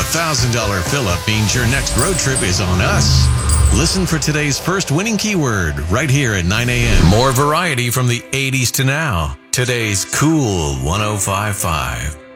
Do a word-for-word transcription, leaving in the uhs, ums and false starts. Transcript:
thousand dollars fill-up means your next road trip is on us. Listen for today's first winning keyword right here at nine a.m. More variety from the eighties to now. Today's Cool one oh five point five.